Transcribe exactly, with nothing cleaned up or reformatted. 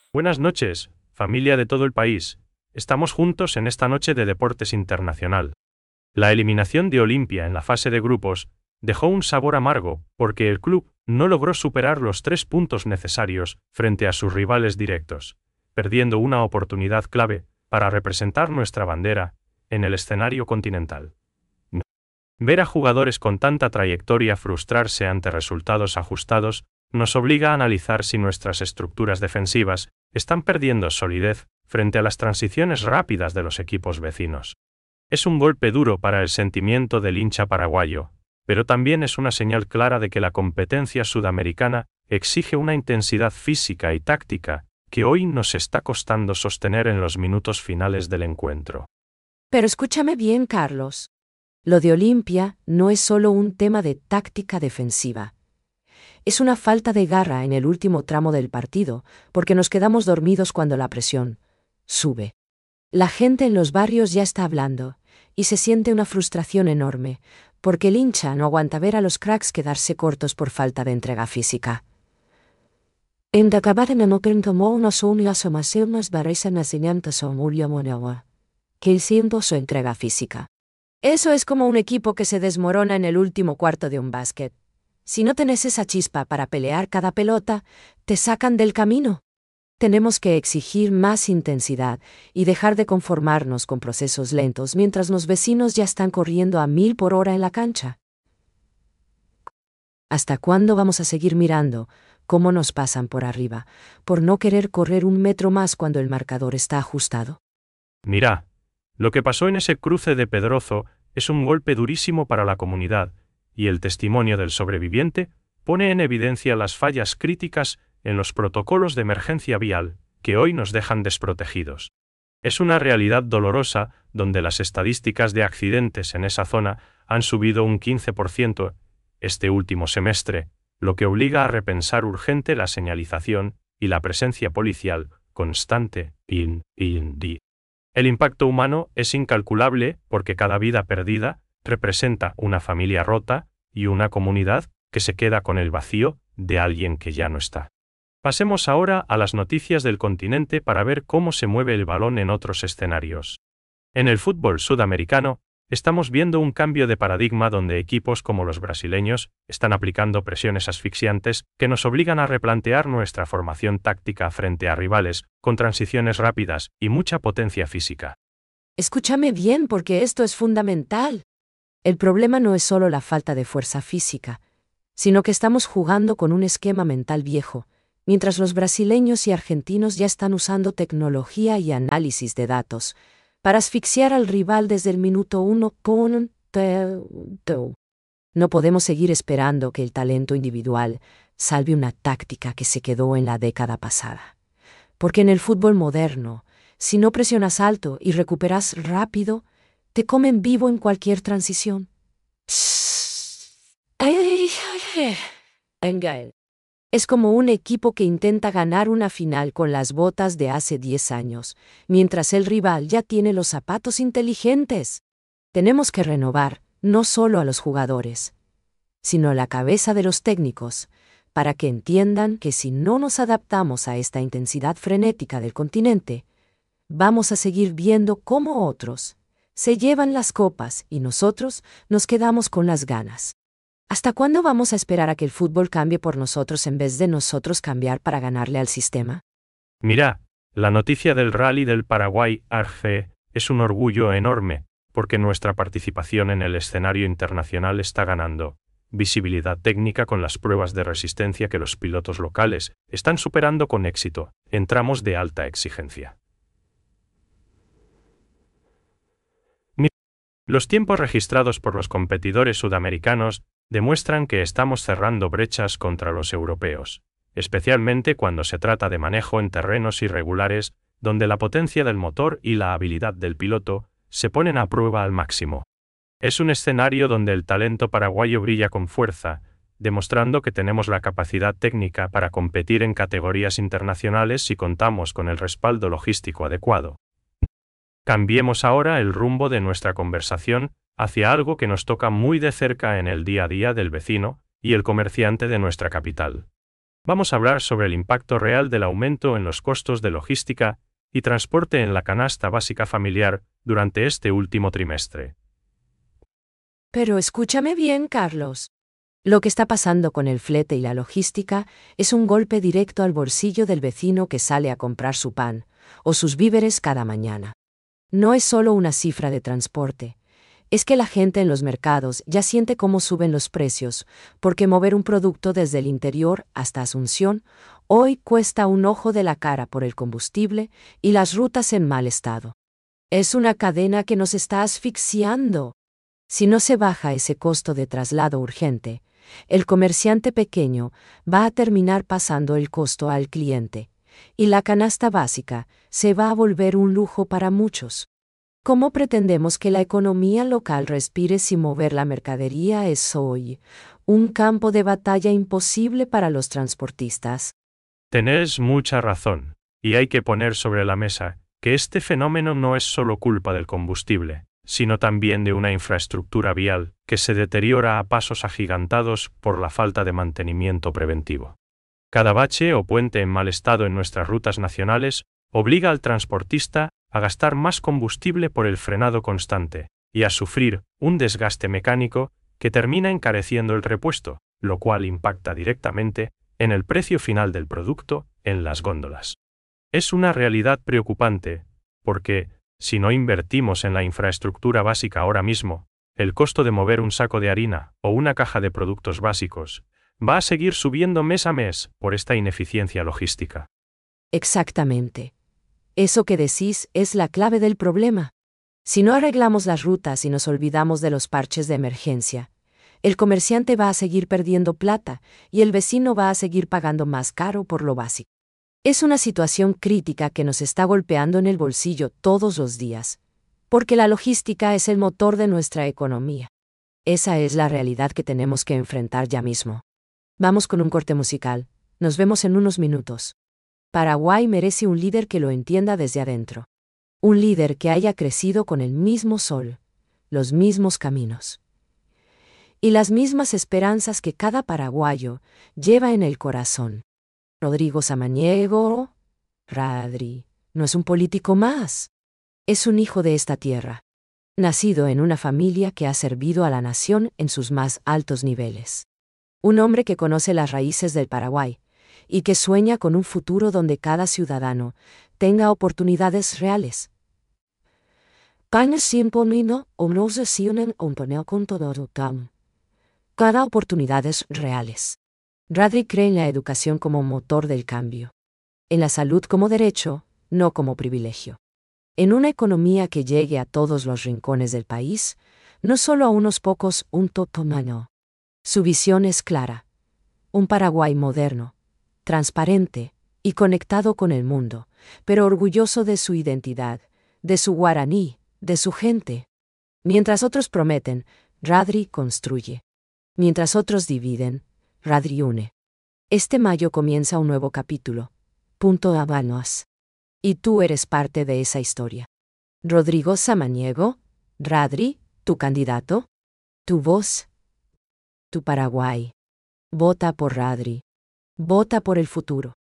Buenas noches, familia de todo el país. Estamos juntos en esta noche de deportes internacional. La eliminación de Olimpia en la fase de grupos dejó un sabor amargo, porque el club no logró superar los tres puntos necesarios frente a sus rivales directos, perdiendo una oportunidad clave para representar nuestra bandera en el escenario continental. Ver a jugadores con tanta trayectoria frustrarse ante resultados ajustados nos obliga a analizar si nuestras estructuras defensivas están perdiendo solidez frente a las transiciones rápidas de los equipos vecinos. Es un golpe duro para el sentimiento del hincha paraguayo, pero también es una señal clara de que la competencia sudamericana exige una intensidad física y táctica que hoy nos está costando sostener en los minutos finales del encuentro. Pero escúchame bien, Carlos. Lo de Olimpia no es solo un tema de táctica defensiva. Es una falta de garra en el último tramo del partido, porque nos quedamos dormidos cuando la presión sube. La gente en los barrios ya está hablando, y se siente una frustración enorme, porque el hincha no aguanta ver a los cracks quedarse cortos por falta de entrega física. En acabar en el tomó una sonia asomación más barresa nacimiento son Julio Monawa, que siendo su entrega física. Eso es como un equipo que se desmorona en el último cuarto de un básquet. Si no tenés esa chispa para pelear cada pelota, te sacan del camino. Tenemos que exigir más intensidad y dejar de conformarnos con procesos lentos mientras los vecinos ya están corriendo a mil por hora en la cancha. ¿Hasta cuándo vamos a seguir mirando cómo nos pasan por arriba, por no querer correr un metro más cuando el marcador está ajustado? Mira, lo que pasó en ese cruce de Pedrozo es un golpe durísimo para la comunidad, y el testimonio del sobreviviente pone en evidencia las fallas críticas en los protocolos de emergencia vial que hoy nos dejan desprotegidos. Es una realidad dolorosa donde las estadísticas de accidentes en esa zona han subido un quince por ciento este último semestre, lo que obliga a repensar urgente la señalización y la presencia policial constante in, in, di. El impacto humano es incalculable porque cada vida perdida representa una familia rota y una comunidad que se queda con el vacío de alguien que ya no está. Pasemos ahora a las noticias del continente para ver cómo se mueve el balón en otros escenarios. En el fútbol sudamericano, estamos viendo un cambio de paradigma donde equipos como los brasileños están aplicando presiones asfixiantes que nos obligan a replantear nuestra formación táctica frente a rivales con transiciones rápidas y mucha potencia física. Escúchame bien porque esto es fundamental. El problema no es solo la falta de fuerza física, sino que estamos jugando con un esquema mental viejo, mientras los brasileños y argentinos ya están usando tecnología y análisis de datos para asfixiar al rival desde el minuto uno con teu. No podemos seguir esperando que el talento individual salve una táctica que se quedó en la década pasada. Porque en el fútbol moderno, si no presionas alto y recuperas rápido, te comen vivo en cualquier transición. Es como un equipo que intenta ganar una final con las botas de hace diez años, mientras el rival ya tiene los zapatos inteligentes. Tenemos que renovar, no solo a los jugadores, sino la cabeza de los técnicos, para que entiendan que si no nos adaptamos a esta intensidad frenética del continente, vamos a seguir viendo cómo otros se llevan las copas y nosotros nos quedamos con las ganas. ¿Hasta cuándo vamos a esperar a que el fútbol cambie por nosotros en vez de nosotros cambiar para ganarle al sistema? Mira, la noticia del Rally del Paraguay A R C es un orgullo enorme, porque nuestra participación en el escenario internacional está ganando visibilidad técnica con las pruebas de resistencia que los pilotos locales están superando con éxito en tramos de alta exigencia. Los tiempos registrados por los competidores sudamericanos demuestran que estamos cerrando brechas contra los europeos, especialmente cuando se trata de manejo en terrenos irregulares, donde la potencia del motor y la habilidad del piloto se ponen a prueba al máximo. Es un escenario donde el talento paraguayo brilla con fuerza, demostrando que tenemos la capacidad técnica para competir en categorías internacionales si contamos con el respaldo logístico adecuado. Cambiemos ahora el rumbo de nuestra conversación hacia algo que nos toca muy de cerca en el día a día del vecino y el comerciante de nuestra capital. vamos a hablar sobre el impacto real del aumento en los costos de logística y transporte en la canasta básica familiar durante este último trimestre. Pero escúchame bien, Carlos. Lo que está pasando con el flete y la logística es un golpe directo al bolsillo del vecino que sale a comprar su pan o sus víveres cada mañana. No es solo una cifra de transporte, es que la gente en los mercados ya siente cómo suben los precios, porque mover un producto desde el interior hasta Asunción hoy cuesta un ojo de la cara por el combustible y las rutas en mal estado. Es una cadena que nos está asfixiando. Si no se baja ese costo de traslado urgente, el comerciante pequeño va a terminar pasando el costo al cliente, y la canasta básica se va a volver un lujo para muchos. ¿Cómo pretendemos que la economía local respire sin mover la mercadería? Es hoy un campo de batalla imposible para los transportistas. Tenés mucha razón, y hay que poner sobre la mesa que este fenómeno no es solo culpa del combustible, sino también de una infraestructura vial que se deteriora a pasos agigantados por la falta de mantenimiento preventivo. Cada bache o puente en mal estado en nuestras rutas nacionales obliga al transportista a gastar más combustible por el frenado constante y a sufrir un desgaste mecánico que termina encareciendo el repuesto, lo cual impacta directamente en el precio final del producto en las góndolas. Es una realidad preocupante, porque, si no invertimos en la infraestructura básica ahora mismo, el costo de mover un saco de harina o una caja de productos básicos va a seguir subiendo mes a mes por esta ineficiencia logística. Exactamente. Eso que decís es la clave del problema. Si no arreglamos las rutas y nos olvidamos de los parches de emergencia, el comerciante va a seguir perdiendo plata y el vecino va a seguir pagando más caro por lo básico. Es una situación crítica que nos está golpeando en el bolsillo todos los días, porque la logística es el motor de nuestra economía. Esa es la realidad que tenemos que enfrentar ya mismo. Vamos con un corte musical. Nos vemos en unos minutos. Paraguay merece un líder que lo entienda desde adentro. Un líder que haya crecido con el mismo sol, los mismos caminos y las mismas esperanzas que cada paraguayo lleva en el corazón. Rodrigo Samaniego, Radri, no es un político más. Es un hijo de esta tierra, nacido en una familia que ha servido a la nación en sus más altos niveles. Un hombre que conoce las raíces del Paraguay y que sueña con un futuro donde cada ciudadano tenga oportunidades reales. Cada oportunidades reales. Radri cree en la educación como motor del cambio. En la salud como derecho, no como privilegio. En una economía que llegue a todos los rincones del país, no solo a unos pocos, un totomano. Su visión es clara. Un Paraguay moderno, transparente y conectado con el mundo, pero orgulloso de su identidad, de su guaraní, de su gente. Mientras otros prometen, Radri construye. Mientras otros dividen, Radri une. Este mayo comienza un nuevo capítulo. Punto Habanos. Y tú eres parte de esa historia. Rodrigo Samaniego, Radri, tu candidato, tu voz, tu Paraguay. Vota por Radri. Vota por el futuro.